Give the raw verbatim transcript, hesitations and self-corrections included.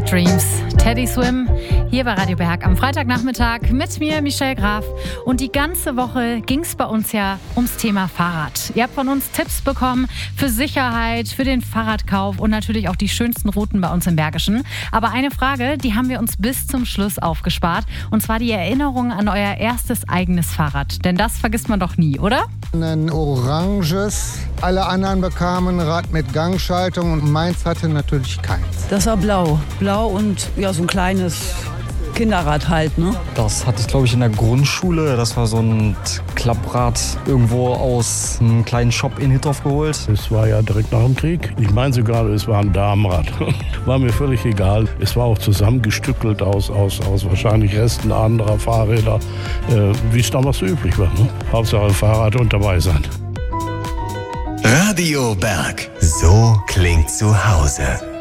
Dreams, Teddy Swim, hier bei Radio Berg am Freitagnachmittag mit mir, Michelle Graf. Und die ganze Woche ging es bei uns ja ums Thema Fahrrad. Ihr habt von uns Tipps bekommen für Sicherheit, für den Fahrradkauf und natürlich auch die schönsten Routen bei uns im Bergischen. Aber eine Frage, die haben wir uns bis zum Schluss aufgespart. Und zwar die Erinnerung an euer erstes eigenes Fahrrad. Denn das vergisst man doch nie, oder? Ein oranges. Alle anderen bekamen ein Rad mit Gangschaltung und meins hatte natürlich keins. Das war blau. Blau und ja, so ein kleines Kinderrad halt, ne? Das hatte ich, glaube ich, in der Grundschule. Das war so ein Klapprad irgendwo aus einem kleinen Shop in Hittorf geholt. Es war ja direkt nach dem Krieg. Ich meine sogar, es war ein Damenrad. War mir völlig egal. Es war auch zusammengestückelt aus, aus, aus wahrscheinlich Resten anderer Fahrräder, äh, wie es damals so üblich war. Ne? Hauptsache Fahrrad und dabei sein. Radio Berg. So klingt zu Hause.